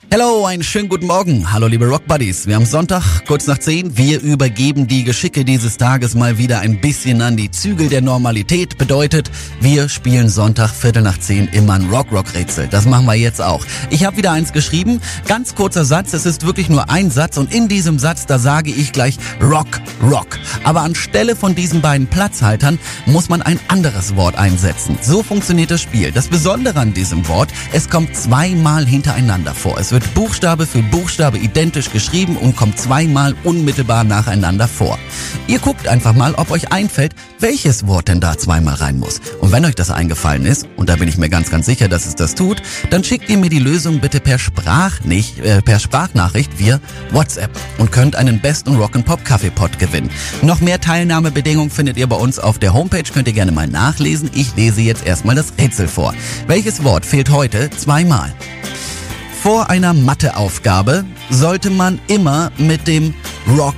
Hello, einen schönen guten Morgen. Hallo liebe Rock Buddies. Wir haben Sonntag, kurz nach 10. Wir übergeben die Geschicke dieses Tages mal wieder ein bisschen an die Zügel der Normalität. Bedeutet, wir spielen Sonntag, 9:15 immer ein Rock-Rock-Rätsel. Das machen wir jetzt auch. Ich habe wieder eins geschrieben. Ganz kurzer Satz. Es ist wirklich nur ein Satz und in diesem Satz, da sage ich gleich Rock, Rock. Aber anstelle von diesen beiden Platzhaltern muss man ein anderes Wort einsetzen. So funktioniert das Spiel. Das Besondere an diesem Wort, es kommt zweimal hintereinander vor. Es wird Buchstabe für Buchstabe identisch geschrieben und kommt zweimal unmittelbar nacheinander vor. Ihr guckt einfach mal, ob euch einfällt, welches Wort denn da zweimal rein muss. Und wenn euch das eingefallen ist, und da bin ich mir ganz, ganz sicher, dass es das tut, dann schickt ihr mir die Lösung bitte per Sprachnachricht via WhatsApp und könnt einen Best- und Rock'n'Pop-Kaffeepot gewinnen. Noch mehr Teilnahmebedingungen findet ihr bei uns auf der Homepage, könnt ihr gerne mal nachlesen. Ich lese jetzt erstmal das Rätsel vor. Welches Wort fehlt heute zweimal? Vor einer Matheaufgabe sollte man immer mit dem Rock.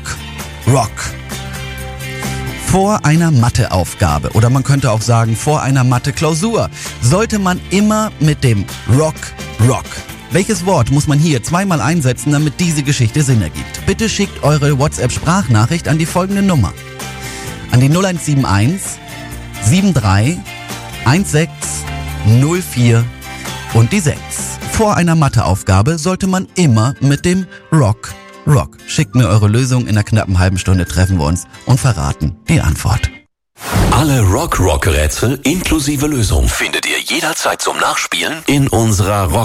Vor einer Matheaufgabe, oder man könnte auch sagen, vor einer Mathe-Klausur, sollte man immer mit dem Rock. Welches Wort muss man hier zweimal einsetzen, damit diese Geschichte Sinn ergibt? Bitte schickt eure WhatsApp-Sprachnachricht an die folgende Nummer. An die 0171 73 16 04 und die 6. Vor einer Matheaufgabe sollte man immer mit dem Rock. Schickt mir eure Lösung, in einer knappen halben Stunde treffen wir uns und verraten die Antwort. Alle Rock-Rätsel inklusive Lösung findet ihr jederzeit zum Nachspielen in unserer